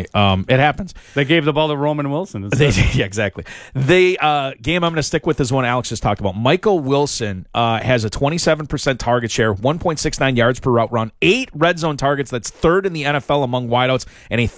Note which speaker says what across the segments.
Speaker 1: unfortunately. It happens.
Speaker 2: They gave the ball to Roman Wilson.
Speaker 1: Yeah, exactly. The game I'm going to stick with is one Alex just talked about. Michael Wilson has a 27% target share, 1.69 yards per route run, 8 red zone targets. That's third in the NFL among wideouts, and a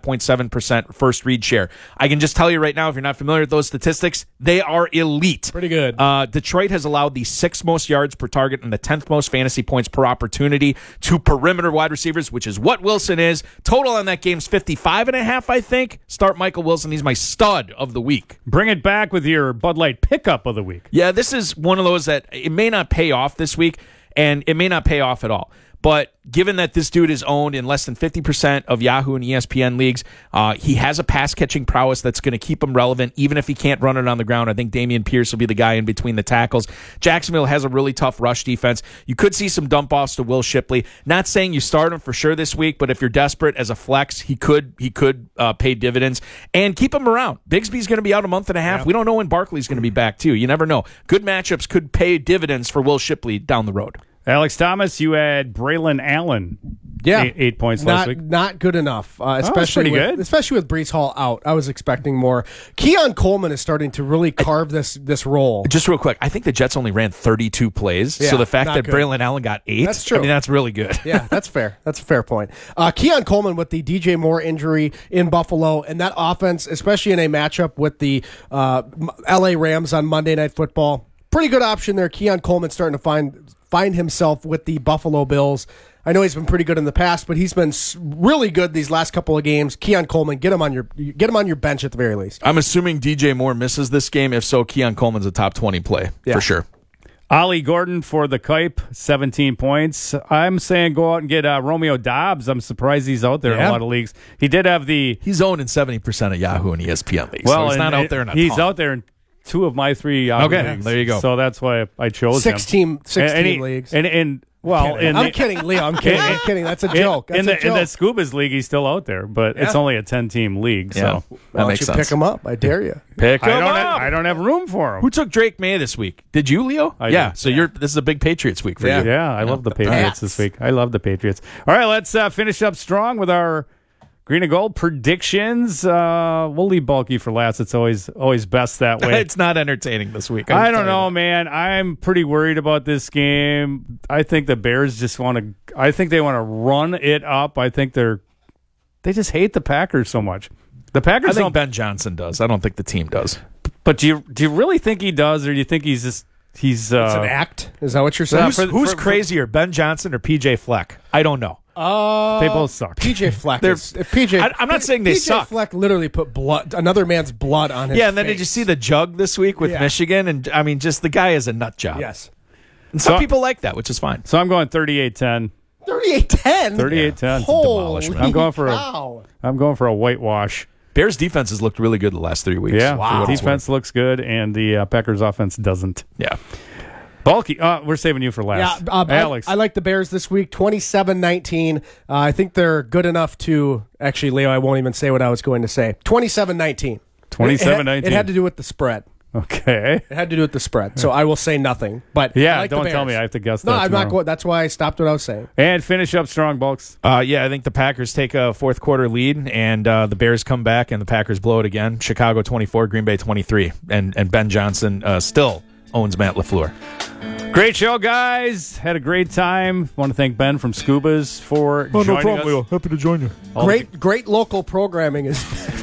Speaker 1: 35.7% first read share. I can just tell you right now, if you're not familiar with those statistics, they are elite.
Speaker 3: Pretty good.
Speaker 1: Detroit has allowed the 6th most yards per target and the 10th most fantasy points per opportunity to perimeter wide receivers, which is what Wilson is. Total on that game's 55.5, I think. Start Michael Wilson. He's my stud of the week.
Speaker 2: Bring it back with your Bud Light pickup of the week.
Speaker 1: Yeah, this is one of those that it may not pay off this week, and it may not pay off at all. But given that this dude is owned in less than 50% of Yahoo and ESPN leagues, he has a pass-catching prowess that's going to keep him relevant, even if he can't run it on the ground. I think Dameon Pierce will be the guy in between the tackles. Jacksonville has a really tough rush defense. You could see some dump-offs to Will Shipley. Not saying you start him for sure this week, but if you're desperate as a flex, he could pay dividends. And keep him around. Bigsby's going to be out a month and a half. Yeah. We don't know when Barkley's going to be back, too. You never know. Good matchups could pay dividends for Will Shipley down the road.
Speaker 2: Alex Thomas, you had Braylon Allen.
Speaker 3: Yeah,
Speaker 2: 8 points last week.
Speaker 3: Not good enough, especially with Breece Hall out. I was expecting more. Keon Coleman is starting to really carve this role.
Speaker 1: Just real quick, I think the Jets only ran 32 plays, so the fact that Braylon Allen got 8,
Speaker 3: that's true.
Speaker 1: I mean, that's really good.
Speaker 3: Yeah, that's fair. That's a fair point. Keon Coleman with the DJ Moore injury in Buffalo, and that offense, especially in a matchup with the LA Rams on Monday Night Football, pretty good option there. Keon Coleman starting to find himself with the Buffalo Bills. I know he's been pretty good in the past, but he's been really good these last couple of games. Keon Coleman, get him on your bench at the very least.
Speaker 1: I'm assuming DJ Moore misses this game. If so, Keon Coleman's a top 20 play for sure.
Speaker 2: Ollie Gordon for the Kipe, 17 points. I'm saying go out and get Romeo Doubs. I'm surprised he's out there in a lot of leagues. He did have
Speaker 1: He's owned in 70% of Yahoo and ESPN leagues.
Speaker 2: Well,
Speaker 1: so he's not out there in a ton.
Speaker 2: He's out there in 2 of my 3 leagues.
Speaker 1: There you go.
Speaker 2: So that's why I chose him.
Speaker 3: 16 leagues.
Speaker 2: I'm
Speaker 3: kidding, Leo. I'm kidding. That's a joke.
Speaker 2: In the Scubas league, he's still out there, but it's only a 10-team league. So
Speaker 1: that makes sense.
Speaker 3: Pick him up. I dare you.
Speaker 1: Pick him up.
Speaker 2: I don't have room for him.
Speaker 1: Who took Drake May this week? Did you, Leo?
Speaker 2: I did.
Speaker 1: So this is a big Patriots week for you.
Speaker 2: Yeah, I love the Patriots this week. I love the Patriots. All right, let's finish up strong with our Green and Gold predictions. We'll leave bulky for last. It's always best that way.
Speaker 1: It's not entertaining this week.
Speaker 2: I don't know, man. I'm pretty worried about this game. I think the Bears just want to. I think they want to run it up. I think they just hate the Packers so much. The Packers.
Speaker 1: I think Ben Johnson does. I don't think the team does.
Speaker 2: But do you really think he does, or do you think he's just? It's
Speaker 3: an act. Is that what you're saying?
Speaker 1: Who's crazier, Ben Johnson or PJ Fleck? I don't know.
Speaker 2: They both suck.
Speaker 3: PJ Fleck.
Speaker 1: I'm not saying they suck.
Speaker 3: PJ Fleck literally put another man's blood on his face.
Speaker 1: Yeah, and then did you see the jug this week with Michigan? And I mean, just the guy is a nut job.
Speaker 3: Yes.
Speaker 1: And some people like that, which is fine.
Speaker 2: So I'm going 38-10.
Speaker 3: 38-10?
Speaker 2: 38-10.
Speaker 1: Demolishment.
Speaker 2: I'm going for a whitewash.
Speaker 1: Bears defense has looked really good the last 3 weeks.
Speaker 2: Yeah, wow. Defense looks good, and the Packers offense doesn't.
Speaker 1: Yeah.
Speaker 2: Bulky, we're saving you for last.
Speaker 3: Yeah,
Speaker 2: Alex.
Speaker 3: I like the Bears this week, 27-19. I think they're good enough to – actually, Leo, I won't even say what I was going to say. 27-19.
Speaker 2: 27-19.
Speaker 3: It had to do with the spread.
Speaker 2: Okay.
Speaker 3: It had to do with the spread, so I will say nothing. But
Speaker 2: don't tell me I have to guess that.
Speaker 3: No, I'm not going. That's why I stopped what I was saying.
Speaker 2: And finish up strong, Bulks.
Speaker 1: I think the Packers take a fourth quarter lead, and the Bears come back, and the Packers blow it again. Chicago 24, Green Bay 23, and Ben Johnson still owns Matt LaFleur.
Speaker 2: Great show, guys. Had a great time. Want to thank Ben from Scubas for joining
Speaker 1: no problem,
Speaker 2: us.
Speaker 1: Leo. Happy to join you.
Speaker 3: Great local programming is.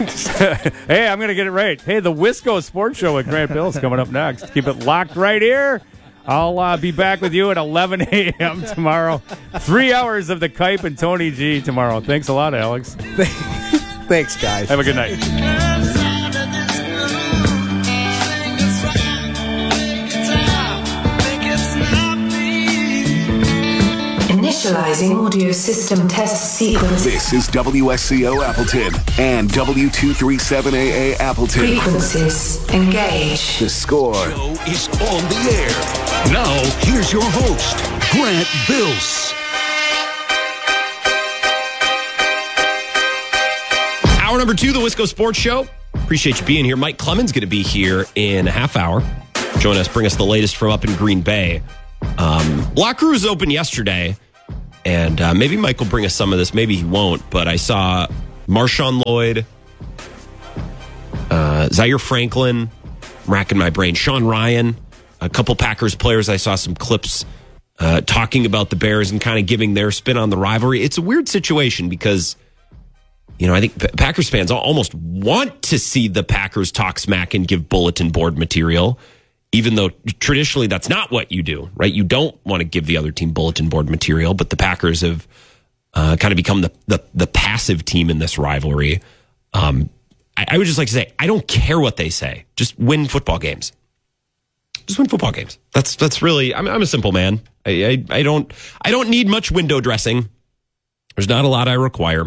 Speaker 2: Hey, I'm going to get it right. Hey, the Wisco Sports Show with Grant Bills coming up next. Keep it locked right here. I'll be back with you at 11 a.m. tomorrow. 3 hours of the Kipe and Tony G tomorrow. Thanks a lot, Alex.
Speaker 3: Thanks, guys.
Speaker 2: Have a good night.
Speaker 4: Initializing audio system test sequence.
Speaker 5: This is WSCO Appleton and W237AA Appleton.
Speaker 4: Frequencies engage.
Speaker 5: The Score
Speaker 6: show is on the air. Now, here's your host, Grant Bills.
Speaker 7: Hour number 2, the Wisco Sports Show. Appreciate you being here. Mike Clemens going to be here in a half hour. Join us, bring us the latest from up in Green Bay. Locker was open yesterday. And maybe Mike will bring us some of this. Maybe he won't. But I saw Marshawn Lloyd, Zaire Franklin, I'm racking my brain, Sean Ryan, a couple Packers players. I saw some clips talking about the Bears and kind of giving their spin on the rivalry. It's a weird situation because, I think Packers fans almost want to see the Packers talk smack and give bulletin board material, even though traditionally that's not what you do, right? You don't want to give the other team bulletin board material, but the Packers have kind of become the passive team in this rivalry. I would just like to say, I don't care what they say. Just win football games. Just win football games. That's really. I'm a simple man. I don't need much window dressing. There's not a lot I require.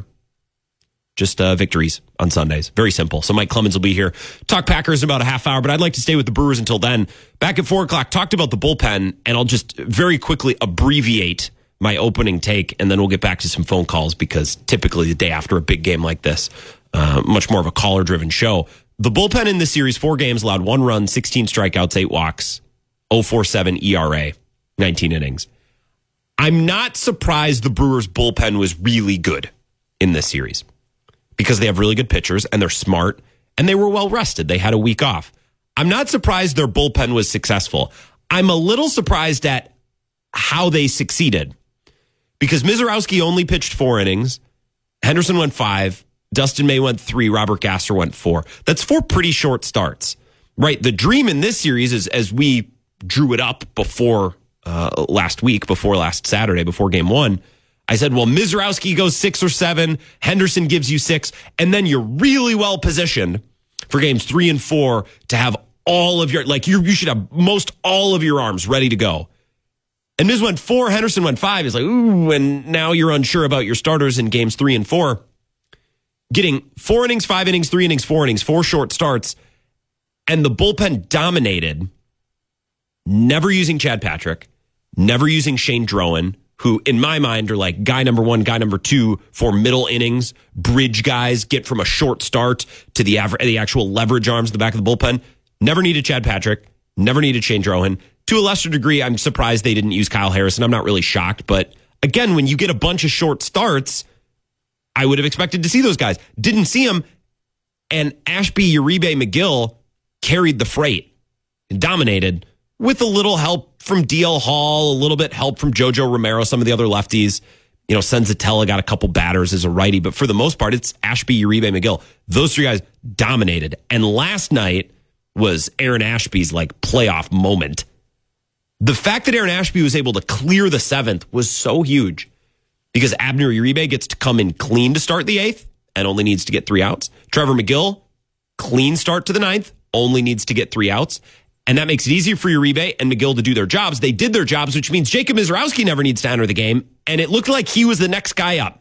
Speaker 7: Just victories on Sundays. Very simple. So Mike Clemens will be here. Talk Packers in about a half hour, but I'd like to stay with the Brewers until then. Back at 4 o'clock, talked about the bullpen, and I'll just very quickly abbreviate my opening take, and then we'll get back to some phone calls because typically the day after a big game like this, much more of a caller-driven show. The bullpen in this series, 4 games, allowed 1 run, 16 strikeouts, 8 walks, 0.47 ERA, 19 innings. I'm not surprised the Brewers' bullpen was really good in this series because they have really good pitchers and they're smart and they were well rested. They had a week off. I'm not surprised their bullpen was successful. I'm a little surprised at how they succeeded because Mizorowski only pitched 4 innings. Henderson went 5. Dustin May went 3. Robert Gasser went 4. That's 4 pretty short starts, right? The dream in this series is, as we drew it up before last week, before last Saturday, before game 1, I said, well, Mizorowski goes 6 or 7. Henderson gives you 6. And then you're really well positioned for games 3 and 4 to have all of your, you should have most all of your arms ready to go. And Miz went 4, Henderson went 5. It's like, ooh, and now you're unsure about your starters in games 3 and 4. Getting 4 innings, 5 innings, 3 innings, 4 innings, 4 short starts, and the bullpen dominated, never using Chad Patrick, never using Shane Drowan, who in my mind are like guy number 1, guy number 2 for middle innings, bridge guys, get from a short start to the actual leverage arms at the back of the bullpen. Never needed Chad Patrick, never needed Shane Drowan. To a lesser degree, I'm surprised they didn't use Kyle Harrison. I'm not really shocked, but again, when you get a bunch of short starts, I would have expected to see those guys. Didn't see them. And Ashby, Uribe, McGill carried the freight and dominated with a little help from DL Hall, a little bit help from JoJo Romero, some of the other lefties. Senzatella got a couple batters as a righty. But for the most part, it's Ashby, Uribe, McGill. Those 3 guys dominated. And last night was Aaron Ashby's playoff moment. The fact that Aaron Ashby was able to clear the 7th was so huge. Because Abner Uribe gets to come in clean to start the 8th and only needs to get 3 outs. Trevor McGill, clean start to the 9th, only needs to get 3 outs. And that makes it easier for Uribe and McGill to do their jobs. They did their jobs, which means Jacob Mizorowski never needs to enter the game. And it looked like he was the next guy up.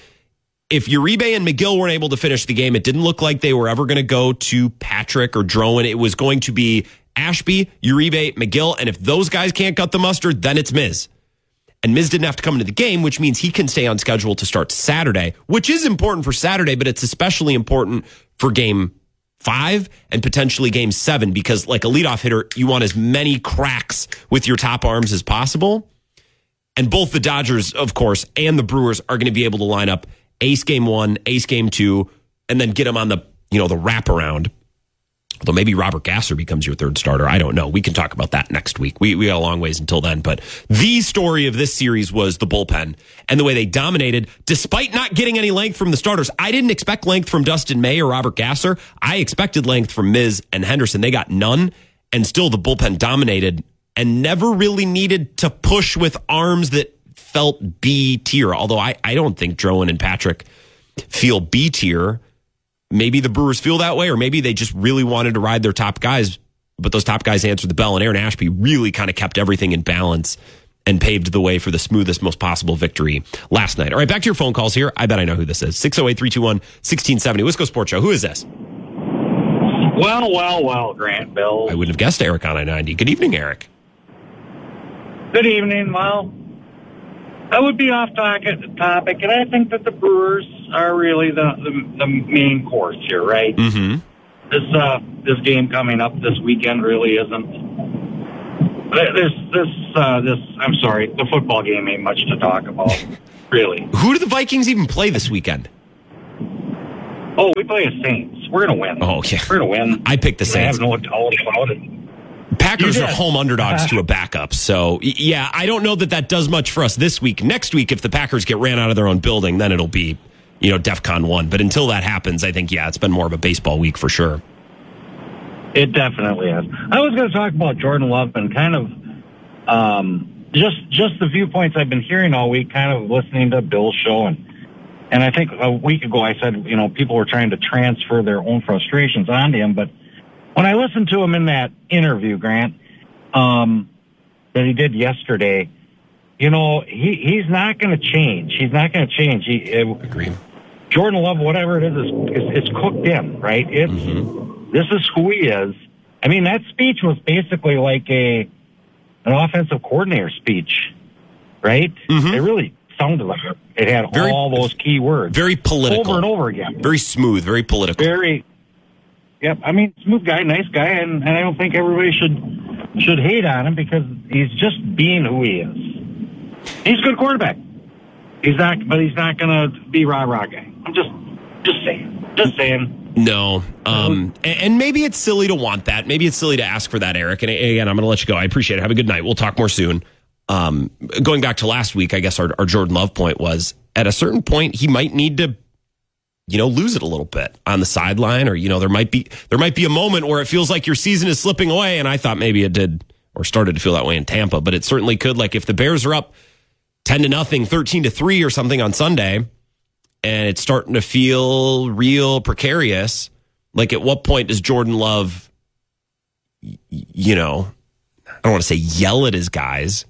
Speaker 7: If Uribe and McGill weren't able to finish the game, it didn't look like they were ever going to go to Patrick or Drowan. It was going to be Ashby, Uribe, McGill. And if those guys can't cut the mustard, then it's Miz. And Miz didn't have to come into the game, which means he can stay on schedule to start Saturday, which is important for Saturday, but it's especially important for game 5 and potentially game 7, because like a leadoff hitter, you want as many cracks with your top arms as possible. And both the Dodgers, of course, and the Brewers are going to be able to line up ace game 1, ace game 2, and then get them on the wraparound. Although maybe Robert Gasser becomes your 3rd starter. I don't know. We can talk about that next week. We got a long ways until then. But the story of this series was the bullpen and the way they dominated, despite not getting any length from the starters. I didn't expect length from Dustin May or Robert Gasser. I expected length from Miz and Henderson. They got none, and still the bullpen dominated and never really needed to push with arms that felt B tier. Although I don't think Drowan and Patrick feel B tier. Maybe the Brewers feel that way, or maybe they just really wanted to ride their top guys, but those top guys answered the bell, and Aaron Ashby really kind of kept everything in balance and paved the way for the smoothest, most possible victory last night. All right, back to your phone calls here. I bet I know who this is. 608-321-1670. Wisco Sports Show. Who is this?
Speaker 8: Well, Grant, Bill.
Speaker 7: I wouldn't have guessed Eric on I-90. Good evening, Eric.
Speaker 8: Good evening. Well, I would be off topic, and I think that the Brewers are really the main course here, right?
Speaker 7: Mm-hmm.
Speaker 8: This game coming up this weekend really isn't. I'm sorry, the football game ain't much to talk about, really.
Speaker 7: Who do the Vikings even play this weekend?
Speaker 8: Oh, we play the Saints. We're going to win.
Speaker 7: Oh, yeah.
Speaker 8: We're going to win.
Speaker 7: I picked the
Speaker 8: I have
Speaker 7: Saints.
Speaker 8: no doubt about it.
Speaker 7: Packers
Speaker 8: You
Speaker 7: are
Speaker 8: did.
Speaker 7: home underdogs to a backup. So, yeah, I don't know that does much for us this week. Next week, if the Packers get ran out of their own building, then it'll be, DEFCON 1. But until that happens, I think, it's been more of a baseball week for sure.
Speaker 8: It definitely is. I was going to talk about Jordan Love and kind of just the viewpoints I've been hearing all week, kind of listening to Bill's show. And I think a week ago I said, people were trying to transfer their own frustrations onto him. But when I listened to him in that interview, Grant, that he did yesterday, he's not going to change. He's not going to change.
Speaker 7: Agree.
Speaker 8: Jordan Love, whatever it is, it's cooked in, right? This is who he is. I mean, that speech was basically like an offensive coordinator speech, right? It really sounded like it. It had all those key words.
Speaker 7: Very political.
Speaker 8: Over and over again.
Speaker 7: Very smooth, very political.
Speaker 8: Yep. I mean, smooth guy, nice guy, and I don't think everybody should hate on him because he's just being who he is. He's a good quarterback. He's not going to be rah-rah guy. I'm just saying.
Speaker 7: No. And maybe it's silly to want that. Maybe it's silly to ask for that, Eric. And again, I'm going to let you go. I appreciate it. Have a good night. We'll talk more soon. Going back to last week, I guess our Jordan Love point was at a certain point, he might need to, lose it a little bit on the sideline, or, there might be a moment where it feels like your season is slipping away. And I thought maybe it did or started to feel that way in Tampa, but it certainly could. Like if the Bears are up 10-0, 13-3 or something on Sunday, and it's starting to feel real precarious, like at what point does Jordan Love, I don't want to say yell at his guys,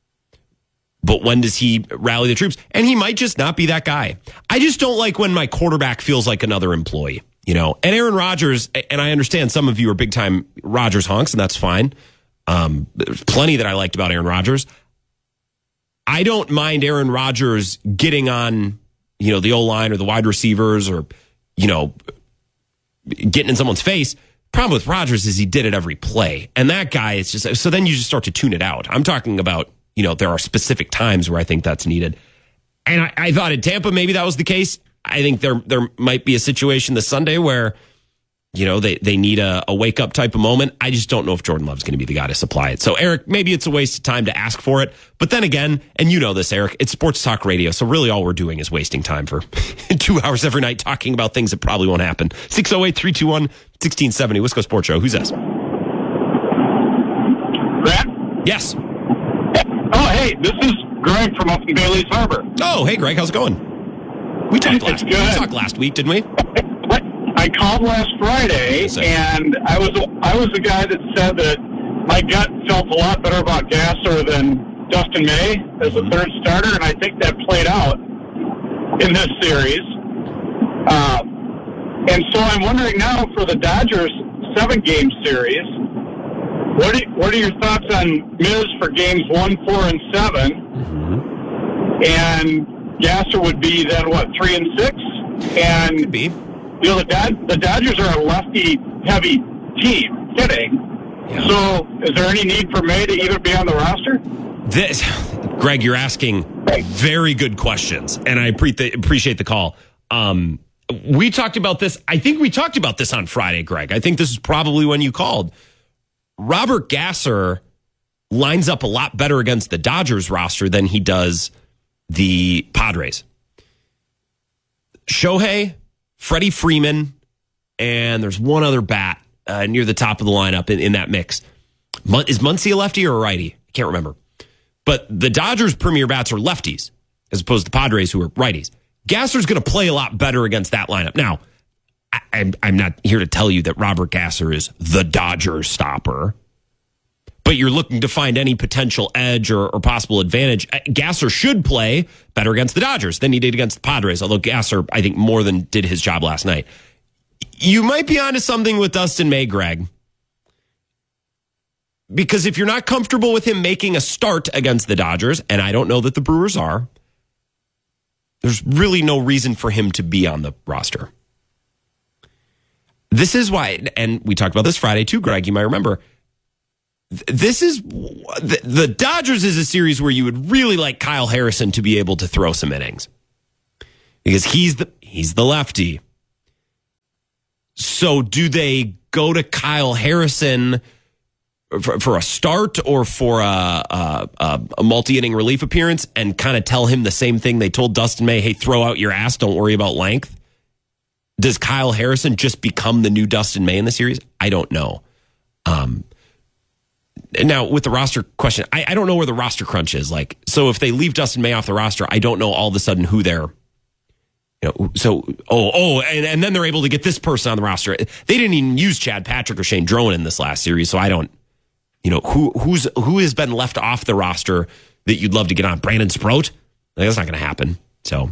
Speaker 7: but when does he rally the troops? And he might just not be that guy. I just don't like when my quarterback feels like another employee, and Aaron Rodgers, and I understand some of you are big time Rodgers honks, and that's fine. There's plenty that I liked about Aaron Rodgers. I don't mind Aaron Rodgers getting on, the O-line or the wide receivers or, getting in someone's face. Problem with Rodgers is he did it every play. And that guy is just, so then you just start to tune it out. I'm talking about, there are specific times where I think that's needed. And I thought in Tampa, maybe that was the case. I think there might be a situation this Sunday where, they need a wake up type of moment. I just don't know if Jordan Love's going to be the guy to supply it. So, Eric, maybe it's a waste of time to ask for it. But then again, and you know this, Eric, it's sports talk radio. So really all we're doing is wasting time for 2 hours every night talking about things that probably won't happen. 608-321-1670, Wisco Sports Show. Who's this?
Speaker 9: Grant?
Speaker 7: Yes.
Speaker 9: Oh, hey, this is Greg from up in Bailey's Harbor.
Speaker 7: Oh, hey, Greg, how's it going? We talked last week, didn't we?
Speaker 9: I called last Friday, and I was the guy that said that my gut felt a lot better about Gasser than Dustin May as a third starter, and I think that played out in this series. And so I'm wondering now for the Dodgers 7-game series, what are your thoughts on Miz for games 1, 4, and 7? And Gasser would be then, 3 and 6? And
Speaker 7: could be.
Speaker 9: The Dodgers are a lefty-heavy team, hitting. Yeah. So is there any need for May to even be on the roster?
Speaker 7: Greg, you're asking very good questions, and I appreciate the call. We talked about this. I think we talked about this on Friday, Greg. I think this is probably when you called. Robert Gasser lines up a lot better against the Dodgers roster than he does the Padres. Shohei, Freddie Freeman, and there's one other bat near the top of the lineup in that mix. Is Muncy a lefty or a righty? I can't remember. But the Dodgers' premier bats are lefties, as opposed to the Padres, who are righties. Gasser's going to play a lot better against that lineup. Now, I'm not here to tell you that Robert Gasser is the Dodgers stopper, but you're looking to find any potential edge or possible advantage. Gasser should play better against the Dodgers than he did against the Padres, although Gasser, I think, more than did his job last night. You might be onto something with Dustin May, Greg, because if you're not comfortable with him making a start against the Dodgers, and I don't know that the Brewers are, there's really no reason for him to be on the roster. This is why, and we talked about this Friday too, Greg, you might remember, this is, the Dodgers is a series where you would really like Kyle Harrison to be able to throw some innings. Because he's the lefty. So do they go to Kyle Harrison for a start or for a multi-inning relief appearance and kind of tell him the same thing they told Dustin May, hey, throw out your ass, don't worry about length? Does Kyle Harrison just become the new Dustin May in the series? I don't know. Now, with the roster question, I don't know where the roster crunch is. Like, so if they leave Dustin May off the roster, I don't know all of a sudden who they're, and then they're able to get this person on the roster. They didn't even use Chad Patrick or Shane Drowan in this last series, so I don't, who has been left off the roster that you'd love to get on? Brandon Sproat? Like, that's not going to happen. So,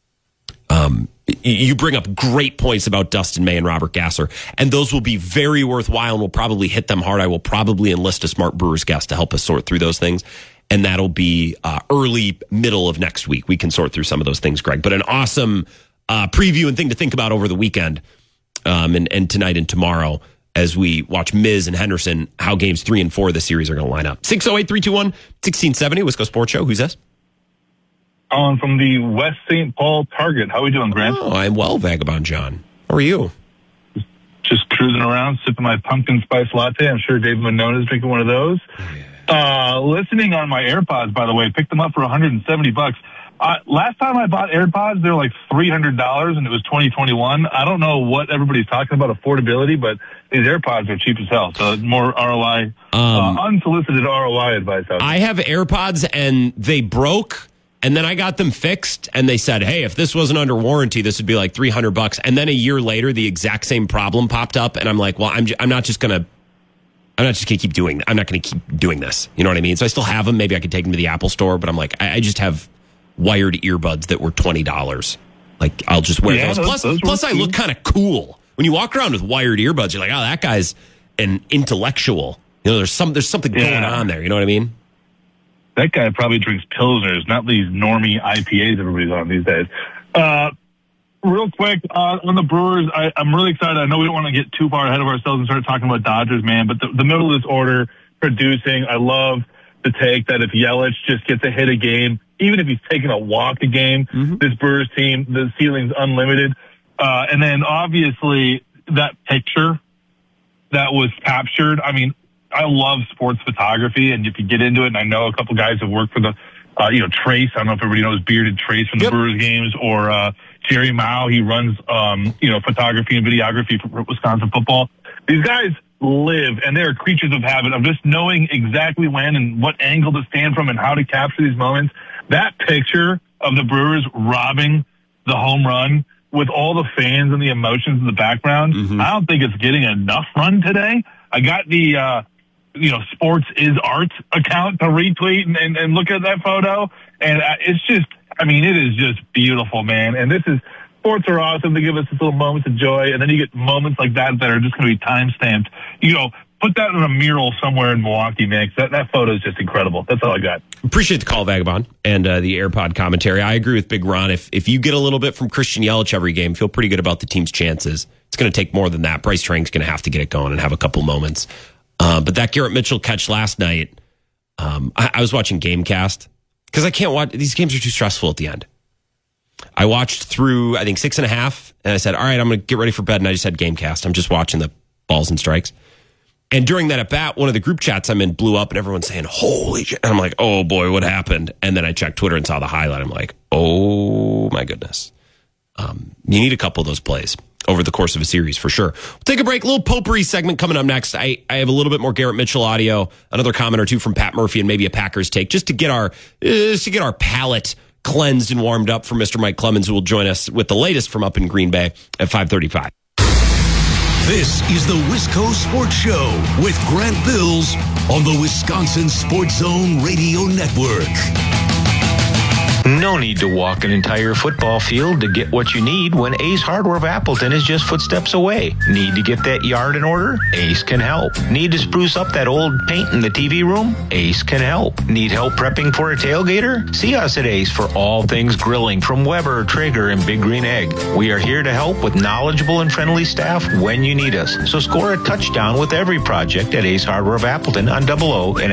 Speaker 7: you bring up great points about Dustin May and Robert Gasser, and those will be very worthwhile and will probably hit them hard. I will probably enlist a smart Brewers guest to help us sort through those things, and that'll be early, middle of next week. We can sort through some of those things, Greg. But an awesome preview and thing to think about over the weekend and tonight and tomorrow as we watch Miz and Henderson, how games 3 and 4 of the series are going to line up. 608-321-1670, Wisco Sports Show. Who's this?
Speaker 10: Calling from the West St. Paul Target. How are we doing, Grant?
Speaker 7: Oh, I'm well, Vagabond John. How are you?
Speaker 10: Just cruising around, sipping my pumpkin spice latte. I'm sure David Monona is drinking one of those. Listening on my AirPods, by the way, picked them up for $170. Last time I bought AirPods, they were like $300, and it was 2021. I don't know what everybody's talking about affordability, but these AirPods are cheap as hell. So more ROI, unsolicited ROI advice out there.
Speaker 7: I have AirPods, and they broke. And then I got them fixed, and they said, hey, if this wasn't under warranty, this would be like $300. And then a year later, the exact same problem popped up, and I'm like, well, I'm not just going to keep doing that. I'm not going to keep doing this. You know what I mean? So I still have them. Maybe I could take them to the Apple store, but I'm like, I just have wired earbuds that were $20. Like, I'll just wear those. Plus, I look kind of cool. When you walk around with wired earbuds, you're like, oh, that guy's an intellectual. There's something going on there. You know what I mean?
Speaker 10: That guy probably drinks Pilsners, not these normie IPAs everybody's on these days. Real quick, on the Brewers, I'm really excited. I know we don't want to get too far ahead of ourselves and start talking about Dodgers, man, but the middle of this order, producing, I love the take that if Yelich just gets a hit a game, even if he's taking a walk a game, this Brewers team, the ceiling's unlimited. And then, obviously, that picture that was captured, I mean, I love sports photography, and if you get into it, and I know a couple guys have worked for the, Trace. I don't know if everybody knows Bearded Trace from the Brewers games, or Jerry Mao. He runs, photography and videography for Wisconsin football. These guys live, and they're creatures of habit of just knowing exactly when and what angle to stand from and how to capture these moments. That picture of the Brewers robbing the home run with all the fans and the emotions in the background, I don't think it's getting enough run today. I got the, Sports is Art account to retweet and look at that photo. And it's just, it is just beautiful, man. And sports are awesome. They give us this little moments of joy. And then you get moments like that are just going to be time-stamped. Put that in a mural somewhere in Milwaukee, man. That photo is just incredible. That's all I got.
Speaker 7: Appreciate the call, Vagabond, and the AirPod commentary. I agree with Big Ron. If you get a little bit from Christian Yelich every game, feel pretty good about the team's chances. It's going to take more than that. Bryce Trank's going to have to get it going and have a couple moments. But that Garrett Mitchell catch last night, I was watching Gamecast because I can't watch. These games are too stressful at the end. I watched through, I think, 6.5, and I said, all right, I'm going to get ready for bed, and I just had Gamecast. I'm just watching the balls and strikes. And during that at-bat, one of the group chats I'm in blew up, and everyone's saying, holy shit. And I'm like, oh, boy, what happened? And then I checked Twitter and saw the highlight. I'm like, oh, my goodness. You need a couple of those plays over the course of a series for sure. We'll take a break. A little potpourri segment coming up next. I have a little bit more Garrett Mitchell audio, another comment or two from Pat Murphy, and maybe a Packers take just to get our palate cleansed and warmed up for Mr. Mike Clemens, who will join us with the latest from up in Green Bay at 5:35.
Speaker 6: This is the Wisco Sports Show with Grant Bills on the Wisconsin Sports Zone Radio Network.
Speaker 11: No need to walk an entire football field to get what you need when Ace Hardware of Appleton is just footsteps away. Need to get that yard in order? Ace can help. Need to spruce up that old paint in the TV room? Ace can help. Need help prepping for a tailgater? See us at Ace for all things grilling from Weber, Traeger, and Big Green Egg. We are here to help with knowledgeable and friendly staff when you need us. So score a touchdown with every project at Ace Hardware of Appleton on 00 and